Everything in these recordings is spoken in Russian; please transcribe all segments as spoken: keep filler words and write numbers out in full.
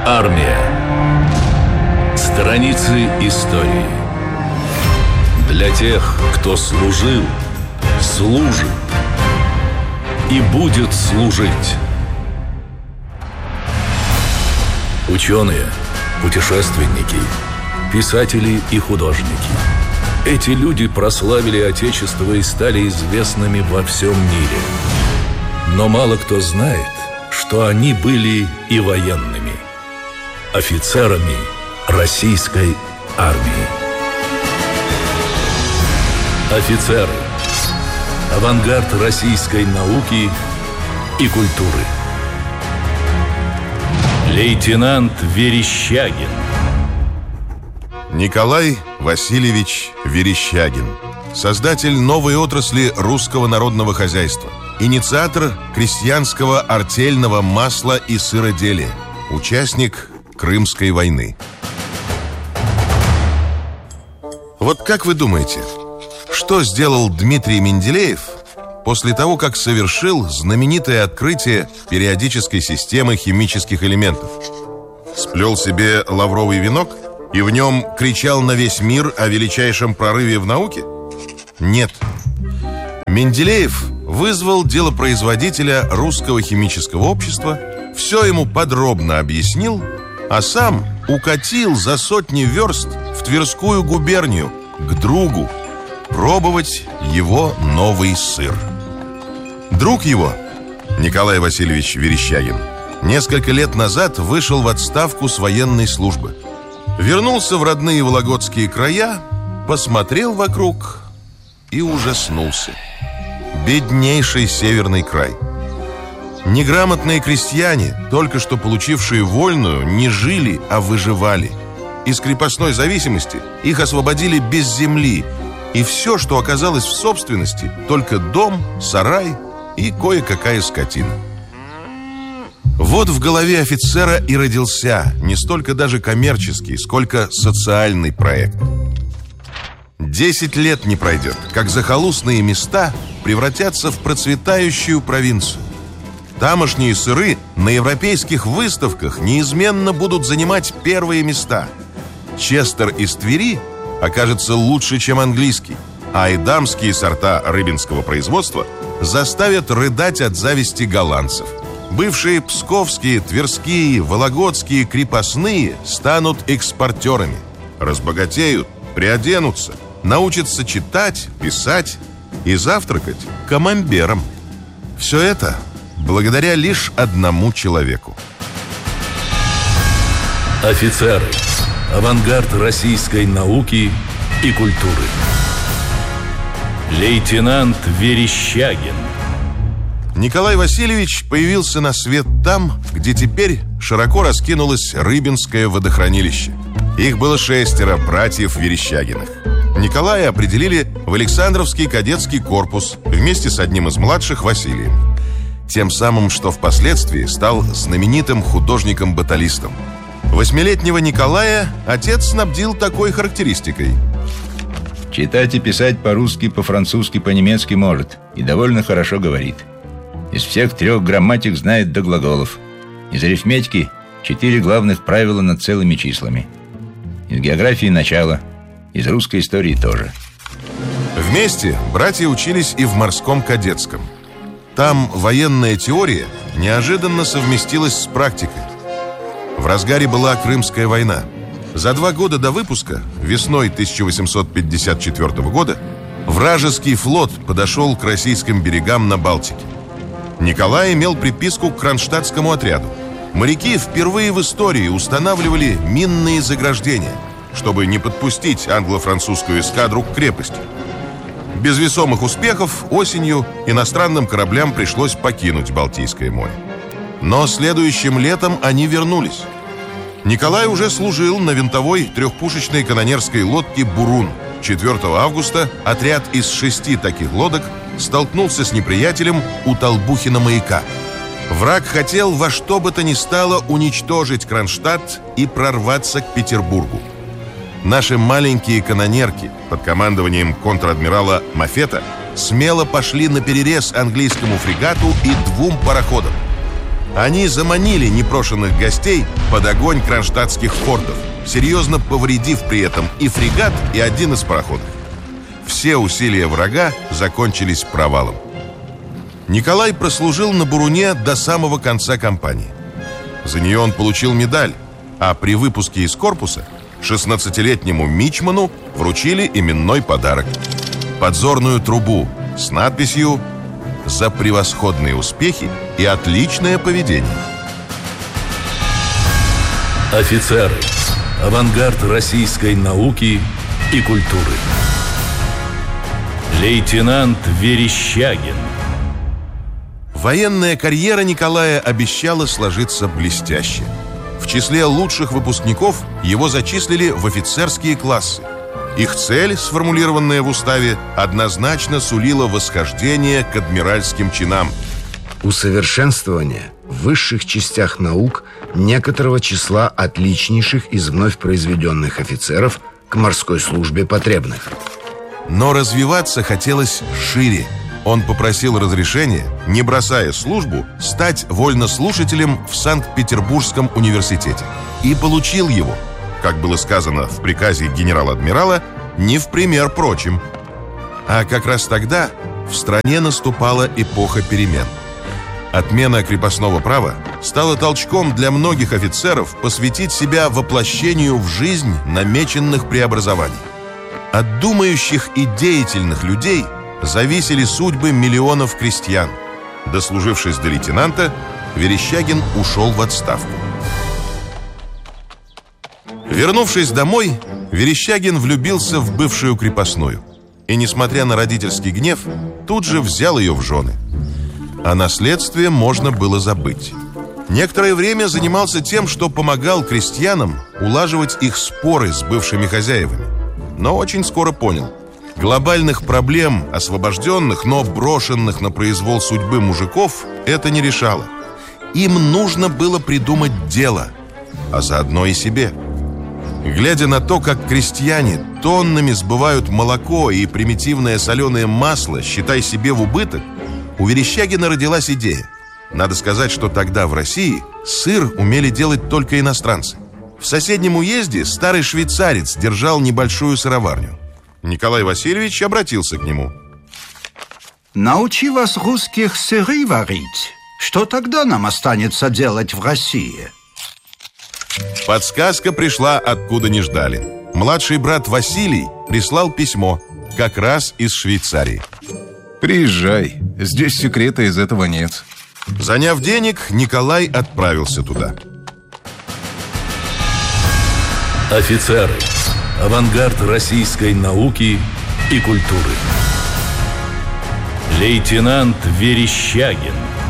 Армия. Страницы истории. Для тех, кто служил, служит и будет служить. Ученые, путешественники, писатели и художники. Эти люди прославили Отечество и стали известными во всем мире. Но мало кто знает, что они были и военными, офицерами российской армии. Офицеры. Авангард российской науки и культуры. Лейтенант Верещагин. Николай Васильевич Верещагин. Создатель новой отрасли русского народного хозяйства. Инициатор крестьянского артельного масла и сыроделия. Участник Крымской войны. Вот как вы думаете, что сделал Дмитрий Менделеев после того, как совершил знаменитое открытие периодической системы химических элементов? Сплел себе лавровый венок и в нем кричал на весь мир о величайшем прорыве в науке? Нет. Менделеев вызвал делопроизводителя Русского химического общества, все ему подробно объяснил, а сам укатил за сотни верст в Тверскую губернию к другу пробовать его новый сыр. Друг его, Николай Васильевич Верещагин, несколько лет назад вышел в отставку с военной службы. Вернулся в родные вологодские края, посмотрел вокруг и ужаснулся. Беднейший северный край. Неграмотные крестьяне, только что получившие вольную, не жили, а выживали. Из крепостной зависимости их освободили без земли, и все, что оказалось в собственности, только дом, сарай и кое-какая скотина. Вот в голове офицера и родился не столько даже коммерческий, сколько социальный проект. Десять лет не пройдет, как захолустные места превратятся в процветающую провинцию. Тамошние сыры на европейских выставках неизменно будут занимать первые места. Честер из Твери окажется лучше, чем английский, а эдамские сорта рыбинского производства заставят рыдать от зависти голландцев. Бывшие псковские, тверские, вологодские крепостные станут экспортерами, разбогатеют, приоденутся, научатся читать, писать и завтракать камамбером. Все это благодаря лишь одному человеку. Офицеры. Авангард российской науки и культуры. Лейтенант Верещагин. Николай Васильевич появился на свет там, где теперь широко раскинулось Рыбинское водохранилище. Их было шестеро братьев Верещагиных. Николая определили в Александровский кадетский корпус вместе с одним из младших, Василием. Тем самым, что впоследствии стал знаменитым художником-баталистом. Восьмилетнего Николая отец снабдил такой характеристикой. Читать и писать по-русски, по-французски, по-немецки может. И довольно хорошо говорит. Из всех трех грамматик знает до глаголов. Из арифметики четыре главных правила над целыми числами. Из географии начало. Из русской истории тоже. Вместе братья учились и в морском кадетском. Там военная теория неожиданно совместилась с практикой. В разгаре была Крымская война. За два года до выпуска, весной тысяча восемьсот пятьдесят четвёртого года, вражеский флот подошел к российским берегам на Балтике. Николай имел приписку к кронштадтскому отряду. Моряки впервые в истории устанавливали минные заграждения, чтобы не подпустить англо-французскую эскадру к крепости. Без весомых успехов осенью иностранным кораблям пришлось покинуть Балтийское море. Но следующим летом они вернулись. Николай уже служил на винтовой трехпушечной канонерской лодке «Бурун». четвёртого августа отряд из шести таких лодок столкнулся с неприятелем у Толбухина маяка. Враг хотел во что бы то ни стало уничтожить Кронштадт и прорваться к Петербургу. Наши маленькие канонерки под командованием контр-адмирала Мафета смело пошли наперерез английскому фрегату и двум пароходам. Они заманили непрошенных гостей под огонь кронштадтских фортов, серьезно повредив при этом и фрегат, и один из пароходов. Все усилия врага закончились провалом. Николай прослужил на Буруне до самого конца кампании. За нее он получил медаль, а при выпуске из корпуса шестнадцатилетнему мичману вручили именной подарок – подзорную трубу с надписью «За превосходные успехи и отличное поведение». Офицеры. Авангард российской науки и культуры. Лейтенант Верещагин. Военная карьера Николая обещала сложиться блестяще. В числе лучших выпускников его зачислили в офицерские классы. Их цель, сформулированная в уставе, однозначно сулила восхождение к адмиральским чинам. Усовершенствование в высших частях наук некоторого числа отличнейших из вновь произведенных офицеров к морской службе потребных. Но развиваться хотелось шире. Он попросил разрешения, не бросая службу, стать вольнослушателем в Санкт-Петербургском университете. И получил его, как было сказано в приказе генерал-адмирала, не в пример прочим. А как раз тогда в стране наступала эпоха перемен. Отмена крепостного права стала толчком для многих офицеров посвятить себя воплощению в жизнь намеченных преобразований. От думающих и деятельных людей зависели судьбы миллионов крестьян. Дослужившись до лейтенанта, Верещагин ушел в отставку. Вернувшись домой, Верещагин влюбился в бывшую крепостную. И, несмотря на родительский гнев, тут же взял ее в жены. О наследстве можно было забыть. Некоторое время занимался тем, что помогал крестьянам улаживать их споры с бывшими хозяевами. Но очень скоро понял: глобальных проблем освобожденных, но брошенных на произвол судьбы мужиков это не решало. Им нужно было придумать дело, а заодно и себе. Глядя на то, как крестьяне тоннами сбывают молоко и примитивное соленое масло, считай себе в убыток, у Верещагина родилась идея. Надо сказать, что тогда в России сыр умели делать только иностранцы. В соседнем уезде старый швейцарец держал небольшую сыроварню. Николай Васильевич обратился к нему. «Научи вас русских сыры варить. Что тогда нам останется делать в России?» Подсказка пришла, откуда не ждали. Младший брат Василий прислал письмо, как раз из Швейцарии. «Приезжай, здесь секрета из этого нет». Заняв денег, Николай отправился туда. Офицеры. Авангард российской науки и культуры. Лейтенант Верещагин.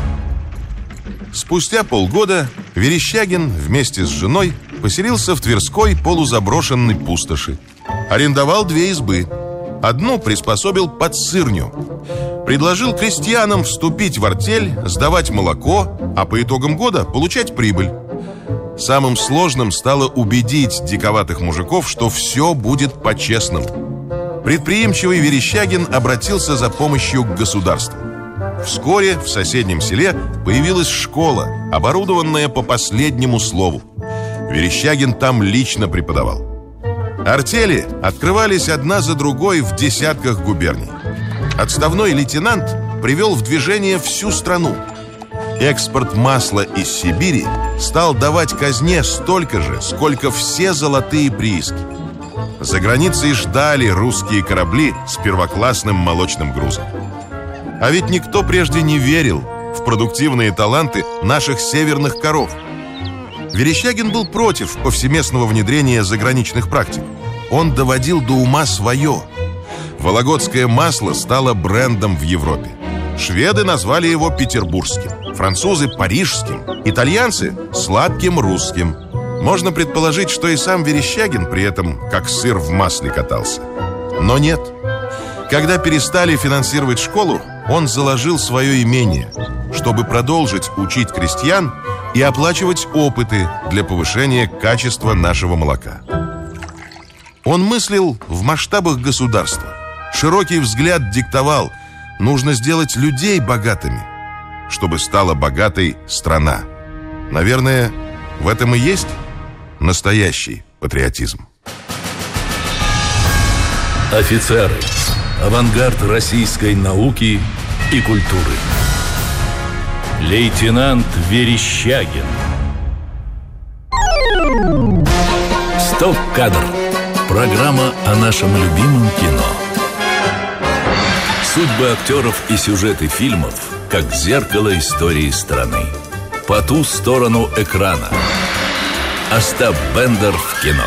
Спустя полгода Верещагин вместе с женой поселился в Тверской полузаброшенной пустоши. Арендовал две избы. Одну приспособил под сырню. Предложил крестьянам вступить в артель, сдавать молоко, а по итогам года получать прибыль. Самым сложным стало убедить диковатых мужиков, что все будет по-честному. Предприимчивый Верещагин обратился за помощью к государству. Вскоре в соседнем селе появилась школа, оборудованная по последнему слову. Верещагин там лично преподавал. Артели открывались одна за другой в десятках губерний. Отставной лейтенант привел в движение всю страну. Экспорт масла из Сибири стал давать казне столько же, сколько все золотые прииски. За границей ждали русские корабли с первоклассным молочным грузом. А ведь никто прежде не верил в продуктивные таланты наших северных коров. Верещагин был против повсеместного внедрения заграничных практик. Он доводил до ума свое. Вологодское масло стало брендом в Европе. Шведы назвали его петербургским, французы – парижским, итальянцы – сладким русским. Можно предположить, что и сам Верещагин при этом как сыр в масле катался. Но нет. Когда перестали финансировать школу, он заложил свое имение, чтобы продолжить учить крестьян и оплачивать опыты для повышения качества нашего молока. Он мыслил в масштабах государства. Широкий взгляд диктовал: нужно сделать людей богатыми, чтобы стала богатой страна. Наверное, в этом и есть настоящий патриотизм. Офицеры. Авангард российской науки и культуры. Лейтенант Верещагин. Стоп-кадр. Программа о нашем любимом кино. Судьбы актеров и сюжеты фильмов, как зеркало истории страны. По ту сторону экрана. Остап Бендер в кино.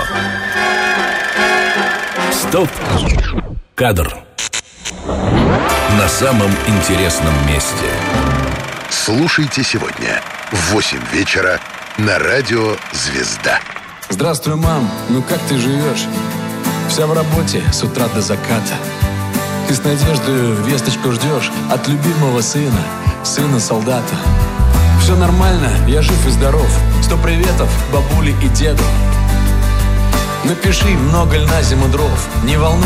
Стоп-кадр. На самом интересном месте. Слушайте сегодня в восемь вечера на радио «Звезда». Здравствуй, мам, ну как ты живешь? Вся в работе с утра до заката. Ты с надеждой весточку ждешь от любимого сына, сына солдата. Все нормально, я жив и здоров. Сто приветов бабуле и деду. Напиши, много ль на зиму дров. Не волнуйся.